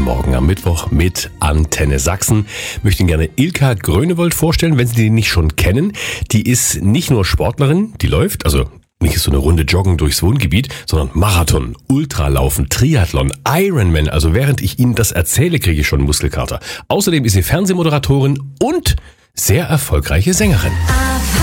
Morgen am Mittwoch mit Antenne Sachsen. Ich möchte Ihnen gerne Ilka Grönewold vorstellen, wenn Sie die nicht schon kennen. Die ist nicht nur Sportlerin, die läuft, also nicht so eine Runde Joggen durchs Wohngebiet, sondern Marathon, Ultralaufen, Triathlon, Ironman. Also während ich Ihnen das erzähle, kriege ich schon Muskelkater. Außerdem ist sie Fernsehmoderatorin und sehr erfolgreiche Sängerin.